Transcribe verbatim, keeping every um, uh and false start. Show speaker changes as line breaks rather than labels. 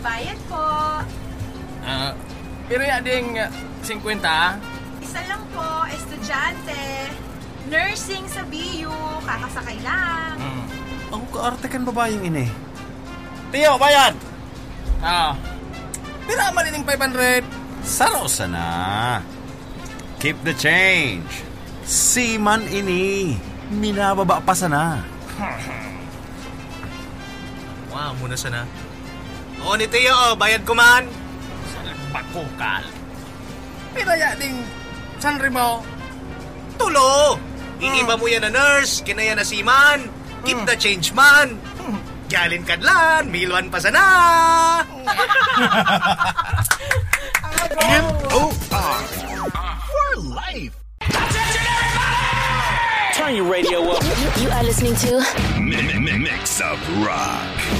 Bayad po.
Ah, pero ya ding uh, fifty, ah?
Isa lang po, estudyante. Nursing sa B U, kakasakay lang.
Hmm.
Ang kaarte kan babayang ini.
Tiyo, bayad! Ah, pira malining five hundred.
Saro sana. Keep the change. Siman ini. Minababa pa sana.
Wow, muna sana. Oo ni Tiyo, oh, bayad ko man.
Pakukal. Pira ya ding sanri mo.
Tulo! Iiba mo yan na nurse, kinaya na seaman. Keep the change man. Galin kadlan, milwan pa sana.
M O R for life.
Turn your radio up.
You, you are listening to
Mix of Rock.